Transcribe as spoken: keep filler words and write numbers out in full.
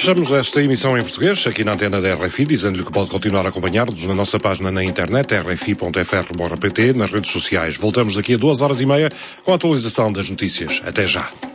fechamos esta emissão em português, aqui na antena da R F I, dizendo-lhe que pode continuar a acompanhar-nos na nossa página na internet, r f i ponto f r ponto p t, nas redes sociais. Voltamos daqui a duas horas e meia com a atualização das notícias. Até já.